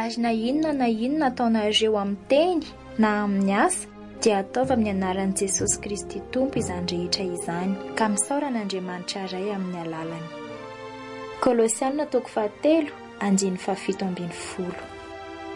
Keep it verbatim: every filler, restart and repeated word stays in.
ary na inona na inona ataonareo amin'ny teny na amin'ny asa dia ataova amin'ny anaran'i Jesosy Kristy Tompo izany rehetra izany, ka misaoran'Andriamanitra iray amin'ny alalany. Kolosianina toko fahatelo andiny fafito ambin'ny folo.